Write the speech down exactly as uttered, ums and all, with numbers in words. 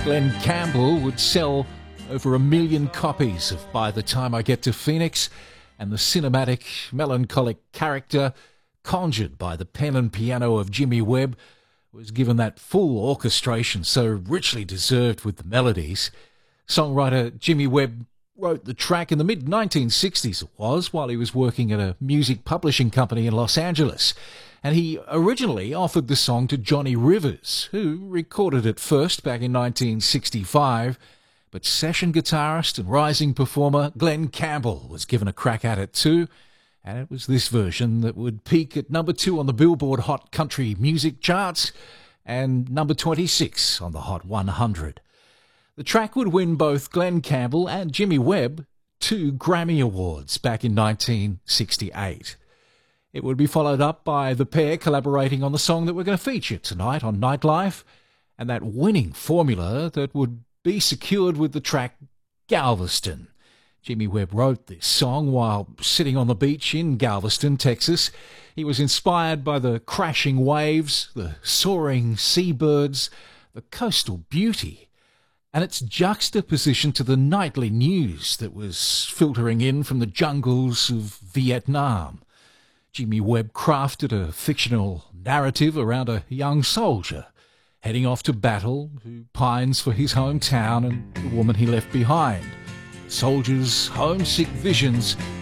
Glenn Campbell would sell over a million copies of By the Time I Get to Phoenix, and the cinematic, melancholic character conjured by the pen and piano of Jimmy Webb was given that full orchestration so richly deserved with the melodies. Songwriter Jimmy Webb wrote the track in the mid nineteen sixties, it was, while he was working at a music publishing company in Los Angeles. And he originally offered the song to Johnny Rivers, who recorded it first back in nineteen sixty-five. But session guitarist and rising performer Glenn Campbell was given a crack at it too. And it was this version that would peak at number two on the Billboard Hot Country Music charts and number twenty-six on the Hot one hundred. The track would win both Glenn Campbell and Jimmy Webb two Grammy Awards back in nineteen sixty-eight. It would be followed up by the pair collaborating on the song that we're going to feature tonight on Nightlife, and that winning formula that would be secured with the track Galveston. Jimmy Webb wrote this song while sitting on the beach in Galveston, Texas. He was inspired by the crashing waves, the soaring seabirds, the coastal beauty, and its juxtaposition to the nightly news that was filtering in from the jungles of Vietnam. Jimmy Webb crafted a fictional narrative around a young soldier heading off to battle who pines for his hometown and the woman he left behind. The soldier's homesick visions